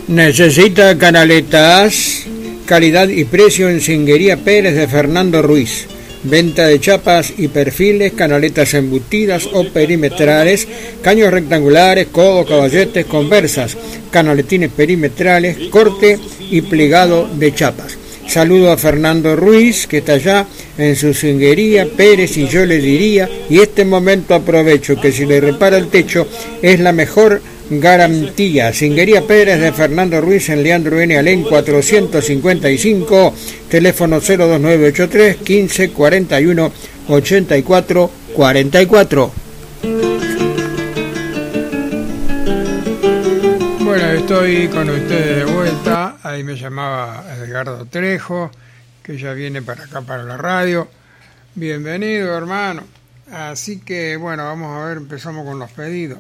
¿Necesita canaletas? Calidad y precio en Singuería Pérez de Fernando Ruiz. Venta de chapas y perfiles, canaletas embutidas o perimetrales, caños rectangulares, codos, caballetes, conversas, canaletines perimetrales, corte y plegado de chapas. Saludo a Fernando Ruiz, que está allá en su Singuería Pérez, y yo le diría, y este momento aprovecho, que si le repara el techo es la mejor garantía. Singuería Pérez de Fernando Ruiz en Leandro N. Alén 455, teléfono 02983 15 41 84 44. Bueno, estoy con ustedes de vuelta. Ahí me llamaba Edgardo Trejo, que ya viene para acá, para la radio. Bienvenido, hermano. Así que, bueno, vamos a ver, empezamos con los pedidos.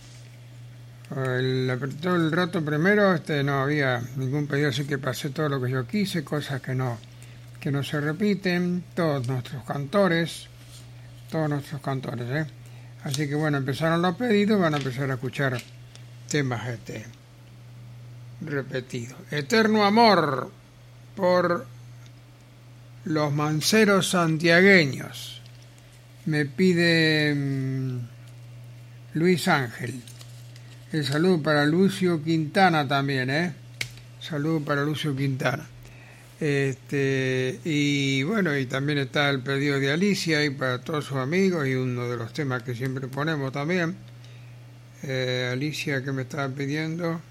Todo el rato primero no había ningún pedido, así que pasé todo lo que yo quise, cosas que no se repiten, todos nuestros cantores, Así que bueno, empezaron los pedidos, van a empezar a escuchar temas repetidos. Eterno Amor, por los manceros santiagueños, me pide Luis Ángel. El saludo para Lucio Quintana también, Saludo para Lucio Quintana. Y bueno, y también está el pedido de Alicia y para todos sus amigos, y uno de los temas que siempre ponemos también. Alicia, ¿qué me estaba pidiendo?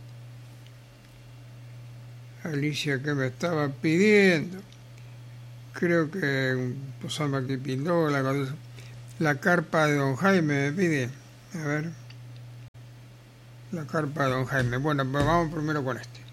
Creo que posamos aquí Pindola, la carpa de Don Jaime me pide. A ver. La carpa de Don Jaime. Bueno, pues vamos primero con este.